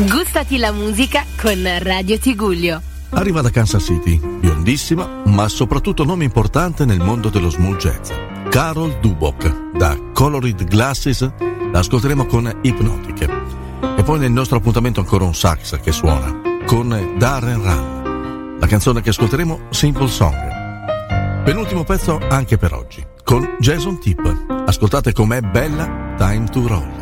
Gustati la musica con Radio Tigullio. Arriva da Kansas City, biondissima, ma soprattutto nome importante nel mondo dello smooth jazz. Carol Dubok, da Colored Glasses, la ascolteremo con Ipnotiche. E poi nel nostro appuntamento ancora un sax che suona, con Darren Run. La canzone che ascolteremo, Simple Song. Penultimo pezzo anche per oggi, con Jason Tipp. Ascoltate com'è bella Time to Roll.